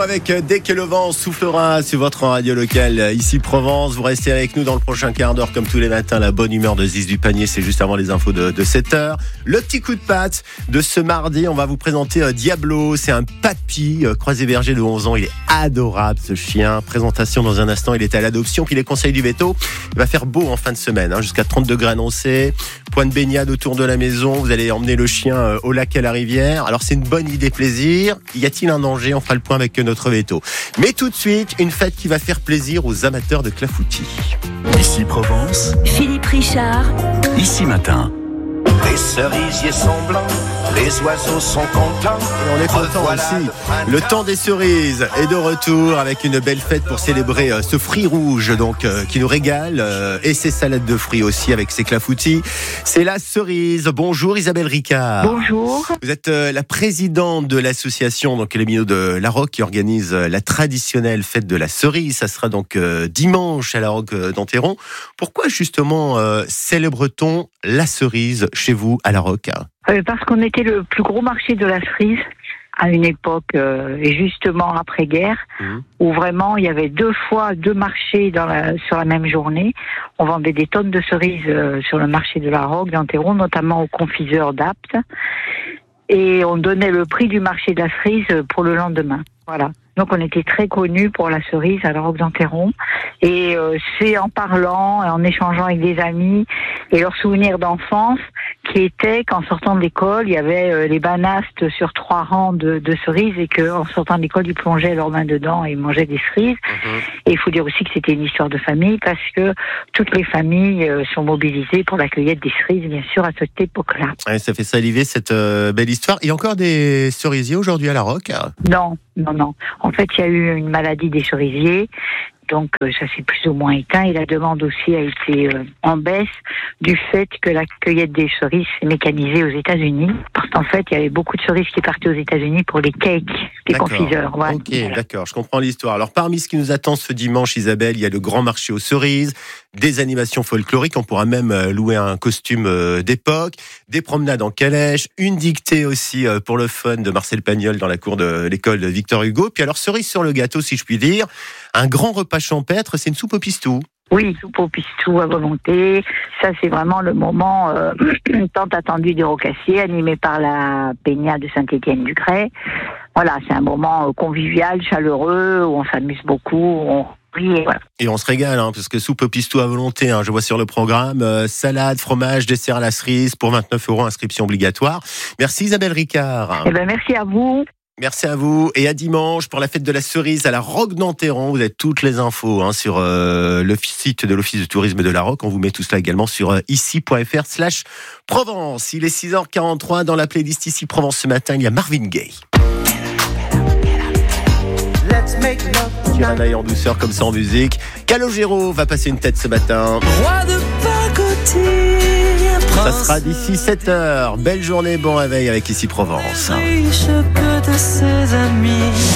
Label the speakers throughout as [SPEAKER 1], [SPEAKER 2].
[SPEAKER 1] avec Dès que le vent soufflera sur votre radio locale ici Provence. Vous restez avec nous dans le prochain quart d'heure comme tous les matins. La bonne humeur de Ziz du Panier, c'est juste avant les infos de 7h. Le petit coup de patte de ce mardi, on va vous présenter Diablo. C'est un papy croisé berger de 11 ans. Il est adorable ce chien. Présentation dans un instant, il est à l'adoption. Puis les conseils du veto, il va faire beau en fin de semaine, jusqu'à 30 degrés annoncés. Point de baignade autour de la maison. Vous allez emmener le chien au lac et à la rivière. Alors c'est une bonne idée plaisir. Y a-t-il un danger? On fera le point avec notre veto. Mais tout de suite, une fête qui va faire plaisir aux amateurs de clafoutis.
[SPEAKER 2] Ici Provence,
[SPEAKER 3] Philippe Richard,
[SPEAKER 2] Ici Matin.
[SPEAKER 4] Les cerisiers sont blancs, les oiseaux sont contents.
[SPEAKER 1] Et on est content aussi. Le temps des cerises est de retour avec une belle fête pour célébrer ce fruit rouge donc qui nous régale et ses salades de fruits aussi avec ses clafoutis. C'est la cerise. Bonjour Isabelle Ricard.
[SPEAKER 5] Bonjour.
[SPEAKER 1] Vous êtes la présidente de l'association donc les Minots de La Roque qui organise la traditionnelle fête de la cerise. Ça sera donc dimanche à La Roque d'Enterron. Pourquoi justement célèbre-t-on la cerise chez vous à La Roque?
[SPEAKER 5] Parce qu'on était le plus gros marché de la cerise à une époque, et justement après-guerre, où vraiment il y avait deux marchés sur la même journée. On vendait des tonnes de cerises sur le marché de La Roque d'Enterron, notamment aux confiseurs d'Apt. Et on donnait le prix du marché de la cerise pour le lendemain. Voilà. Donc on était très connus pour la cerise à La Roque d'Enterron. Et c'est en parlant et en échangeant avec des amis et leurs souvenirs d'enfance qui étaient qu'en sortant de l'école, il y avait les banastes sur 3 rangs de cerises et qu'en sortant de l'école, ils plongeaient leurs mains dedans et ils mangeaient des cerises. Et il faut dire aussi que c'était une histoire de famille parce que toutes les familles sont mobilisées pour la cueillette des cerises, bien sûr, à cette époque-là.
[SPEAKER 1] Ouais, ça fait saliver cette belle histoire. Il y a encore des cerisiers aujourd'hui à La Roque?
[SPEAKER 5] Non. En fait, il y a eu une maladie des cerisiers. Donc ça s'est plus ou moins éteint et la demande aussi a été en baisse du fait que la cueillette des cerises s'est mécanisée aux États-Unis. Parce qu'en fait, il y avait beaucoup de cerises qui partaient aux États-Unis pour les cakes, les confiseurs. Ouais.
[SPEAKER 1] Ok, d'accord, je comprends l'histoire. Alors parmi ce qui nous attend ce dimanche, Isabelle, il y a le grand marché aux cerises, des animations folkloriques, on pourra même louer un costume d'époque, des promenades en calèche, une dictée aussi pour le fun de Marcel Pagnol dans la cour de l'école de Victor Hugo. Puis alors cerise sur le gâteau, si je puis dire, un grand repas champêtre, c'est une soupe au pistou.
[SPEAKER 5] Oui, soupe au pistou à volonté. Ça, c'est vraiment le moment tant attendu du Rocassier, animé par la Peña de Saint-Étienne-du-Grès. Voilà, c'est un moment convivial, chaleureux, où on s'amuse beaucoup, où on rit et voilà.
[SPEAKER 1] Et on se régale, parce que soupe au pistou à volonté, je vois sur le programme, salade, fromage, dessert à la cerise, pour 29 €, inscription obligatoire. Merci Isabelle Ricard.
[SPEAKER 5] Merci à vous.
[SPEAKER 1] Merci à vous et à dimanche pour la fête de la cerise à La Roque d'Enterron. Vous avez toutes les infos sur le site de l'Office de tourisme de La Roque. On vous met tout cela également sur ici.fr/Provence. Il est 6h43 dans la playlist Ici Provence ce matin. Il y a Marvin Gaye. Tiranaï en douceur comme ça en musique. Calogero va passer une tête ce matin.
[SPEAKER 3] roi de pacotille,
[SPEAKER 1] Ça sera d'ici 7h. Belle journée, bon réveil avec Ici Provence.
[SPEAKER 3] riche que de ses amis.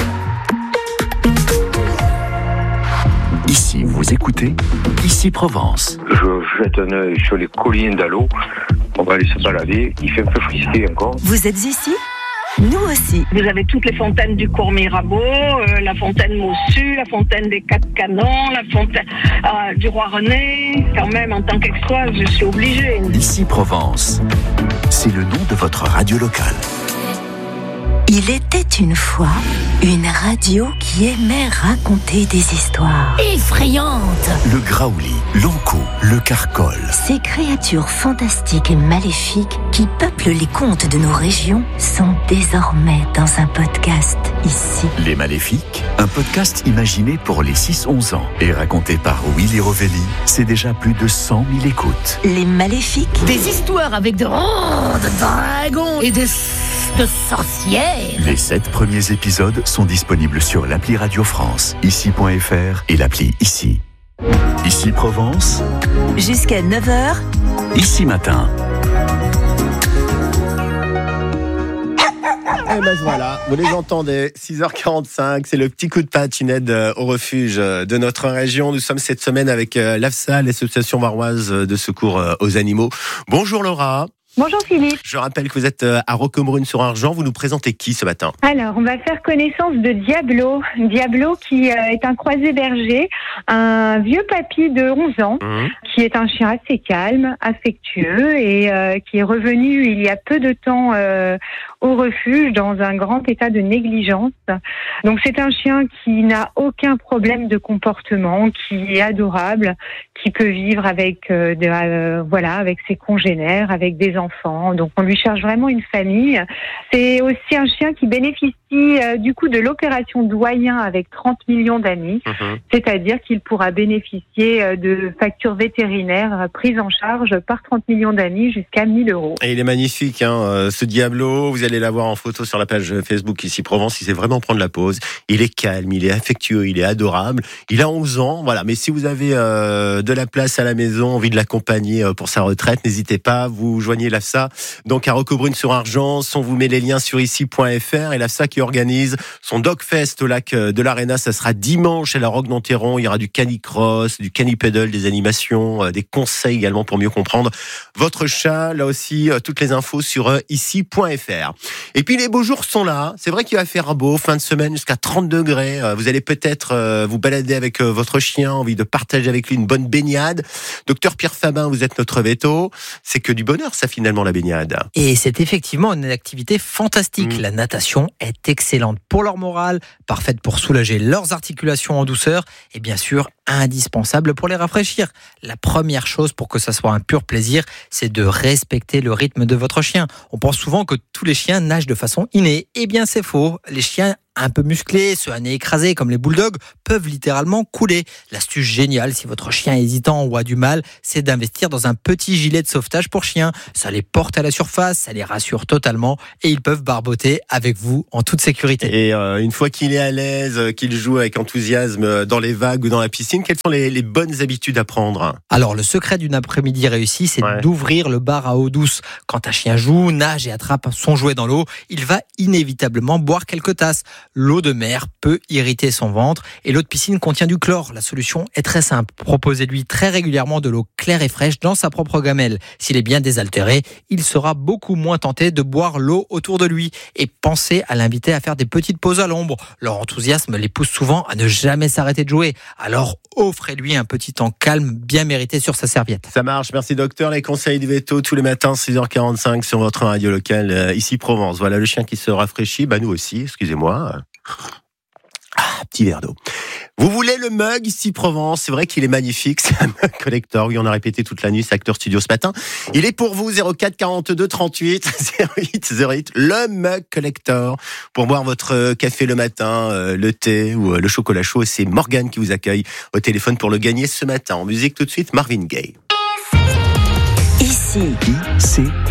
[SPEAKER 2] Ici, vous écoutez Ici Provence.
[SPEAKER 6] Je jette un œil sur les collines d'Allo. On va aller se balader. Il fait un peu frisqué encore.
[SPEAKER 3] Vous êtes ici? Nous aussi.
[SPEAKER 7] Vous avez toutes les fontaines du Cours Mirabeau, la fontaine Mossu, la fontaine des Quatre Canons, la fontaine du Roi René. Quand même, en tant qu'exploit, je suis obligée.
[SPEAKER 2] Ici Provence. C'est le nom de votre radio locale.
[SPEAKER 3] Il était une fois une radio qui aimait raconter des histoires effrayantes.
[SPEAKER 2] Le Graouli, l'Ankou, le Carcol.
[SPEAKER 3] Ces créatures fantastiques et maléfiques qui peuplent les contes de nos régions sont désormais dans un podcast ici.
[SPEAKER 2] Les Maléfiques, un podcast imaginé pour les 6-11 ans et raconté par Willy Rovelli. C'est déjà plus de 100 000 écoutes.
[SPEAKER 3] Les Maléfiques.
[SPEAKER 8] Des histoires avec de dragons et de sorcières.
[SPEAKER 2] Les 7 premiers épisodes sont disponibles sur l'appli Radio France, ici.fr et l'appli Ici. Ici Provence,
[SPEAKER 3] Jusqu'à 9h.
[SPEAKER 2] Ici Matin.
[SPEAKER 1] Et ben voilà, vous les entendez, 6h45, c'est le petit coup de patte, une aide au refuge de notre région. Nous sommes cette semaine avec l'AFSA, l'association varoise de secours aux animaux. Bonjour Laura.
[SPEAKER 9] Bonjour Philippe.
[SPEAKER 1] Je rappelle que vous êtes à Roquebrune-sur-Argent. Vous nous présentez qui ce matin?
[SPEAKER 9] Alors, on va faire connaissance de Diablo. Diablo qui est un croisé berger, un vieux papy de 11 ans, qui est un chien assez calme, affectueux et qui est revenu il y a peu de temps au refuge dans un grand état de négligence. Donc c'est un chien qui n'a aucun problème de comportement, qui est adorable, qui peut vivre avec avec ses congénères, avec des enfants. Donc on lui cherche vraiment une famille. C'est aussi un chien qui bénéficie du coup de l'opération Doyen avec 30 millions d'amis, c'est-à-dire qu'il pourra bénéficier de factures vétérinaires prises en charge par 30 millions d'amis jusqu'à 1 000 euros.
[SPEAKER 1] Et il est magnifique, ce Diablo. Vous allez l'avoir en photo sur la page Facebook Ici Provence. Il sait vraiment prendre la pause. Il est calme, il est affectueux, il est adorable. Il a 11 ans, voilà. Mais si vous avez de la place à la maison, envie de l'accompagner pour sa retraite, n'hésitez pas. Vous joignez l'AFSA, donc à Roquebrune-sur-Argent. On vous met les liens sur ici.fr et l'AFSA qui organise son Dogfest au lac de l'Arena. Ça sera dimanche à la Roque-d'Enterron. Il y aura du canicross, du canipedal, des animations, des conseils également pour mieux comprendre votre chat. Là aussi, toutes les infos sur ici.fr. Et puis les beaux jours sont là. C'est vrai qu'il va faire beau, fin de semaine jusqu'à 30 degrés. Vous allez peut-être vous balader avec votre chien, envie de partager avec lui une bonne baignade. Docteur Pierre Fabin, vous êtes notre veto. C'est que du bonheur, ça, finalement, la baignade.
[SPEAKER 10] Et c'est effectivement une activité fantastique. La natation est excellente pour leur morale, parfaite pour soulager leurs articulations en douceur et bien sûr indispensable pour les rafraîchir. La première chose pour que ça soit un pur plaisir, c'est de respecter le rythme de votre chien. On pense souvent que tous les chiens nagent de façon innée. Eh bien, c'est faux. Les chiens un peu musclés, ceux à nez écrasé comme les bulldogs, peuvent littéralement couler. L'astuce géniale, si votre chien est hésitant ou a du mal, c'est d'investir dans un petit gilet de sauvetage pour chiens. Ça les porte à la surface, ça les rassure totalement et ils peuvent barboter avec vous en toute sécurité.
[SPEAKER 1] Et une fois qu'il est à l'aise, qu'il joue avec enthousiasme dans les vagues ou dans la piscine, quelles sont les bonnes habitudes à prendre?
[SPEAKER 10] Alors, le secret d'une après-midi réussie, c'est d'ouvrir le bar à eau douce. Quand un chien joue, nage et attrape son jouet dans l'eau, il va inévitablement boire quelques tasses. L'eau de mer peut irriter son ventre et l'eau de piscine contient du chlore. La solution est très simple. Proposez-lui très régulièrement de l'eau claire et fraîche dans sa propre gamelle. S'il est bien désaltéré, il sera beaucoup moins tenté de boire l'eau autour de lui. Et pensez à l'inviter à faire des petites pauses à l'ombre. Leur enthousiasme les pousse souvent à ne jamais s'arrêter de jouer. Alors, offrez-lui un petit temps calme bien mérité sur sa serviette.
[SPEAKER 1] Ça marche, merci docteur. Les conseils du veto tous les matins 6h45 sur votre radio locale Ici Provence. Voilà le chien qui se rafraîchit, nous aussi, excusez-moi. Petit verre d'eau. Vous voulez le mug Ici Provence? C'est vrai qu'il est magnifique, c'est un mug collector. Oui, on a répété toute la nuit, c'est Acteur Studio ce matin. Il est pour vous 04 42 38 08. Le mug collector pour boire votre café le matin, le thé ou le chocolat chaud. C'est Morgane qui vous accueille au téléphone pour le gagner ce matin. En musique tout de suite, Marvin Gaye.
[SPEAKER 3] Ici.